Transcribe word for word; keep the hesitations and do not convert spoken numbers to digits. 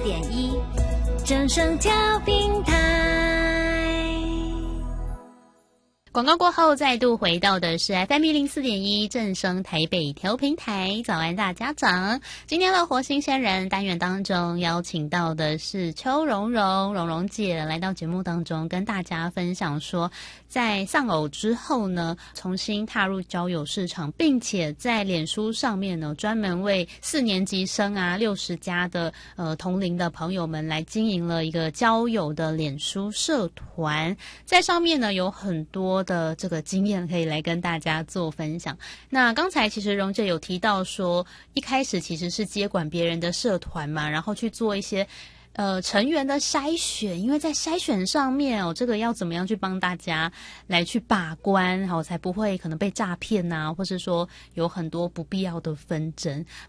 点一正声调频台。 广告过后，再度回到的是 F M 一零四点一正声台北调频台。早安大家长，今天的活新鲜人单元当中，邀请到的是邱蓉蓉蓉蓉姐来到节目当中，跟大家分享说，在丧偶之后呢，重新踏入交友市场，并且在脸书上面呢，专门为四年级生啊、六十加的呃同龄的朋友们来经营了一个交友的脸书社团，在上面呢有很多的这个经验可以来跟大家做分享。那刚才其实蓉姐有提到说，一开始其实是接管别人的社团嘛，然后去做一些呃成员的筛选，因为在筛选上面哦，这个要怎么样去帮大家来去把关，好才不会可能被诈骗啊，或是说有很多不必要的纷争。